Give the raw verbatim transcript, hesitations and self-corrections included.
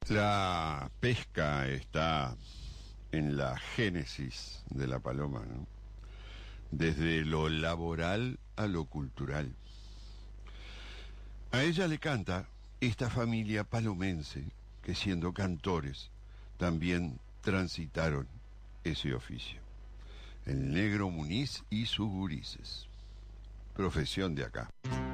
La pesca está en la génesis de la paloma, ¿no? Desde lo laboral a lo cultural. A ella le canta esta familia palomense que, siendo cantores, también transitaron ese oficio. El Negro Muniz y sus gurises. Profesión de acá.